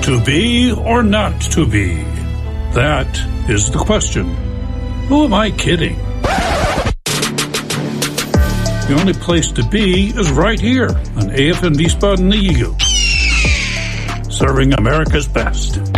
To be or not to be? That is the question. Who am I kidding? The only place to be is right here on AFM Wiesbaden, the Eagle, serving America's best.